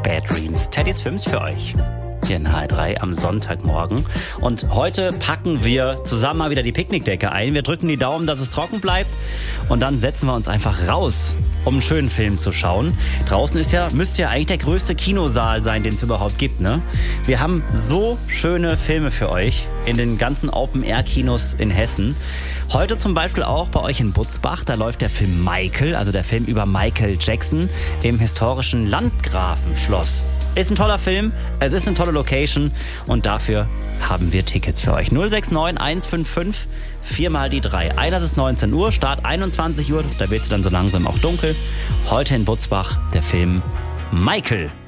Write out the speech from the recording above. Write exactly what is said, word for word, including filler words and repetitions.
Bad Dreams, Teddys Films für euch. Hier in H R drei am Sonntagmorgen. Und heute packen wir zusammen mal wieder die Picknickdecke ein. Wir drücken die Daumen, dass es trocken bleibt. Und dann setzen wir uns einfach raus, um einen schönen Film zu schauen. Draußen ist ja, müsste ja eigentlich der größte Kinosaal sein, den es überhaupt gibt, ne? Wir haben so schöne Filme für euch in den ganzen Open-Air-Kinos in Hessen. Heute zum Beispiel auch bei euch in Butzbach. Da läuft der Film Michael, also der Film über Michael Jackson im historischen Landgrafenschloss. Ist ein toller Film, es ist eine tolle Location und dafür haben wir Tickets für euch. null sechs neun eins fünf fünf vier mal die drei. Einlass ist neunzehn Uhr, Start einundzwanzig Uhr, da wird es dann so langsam auch dunkel. Heute in Butzbach der Film Michael.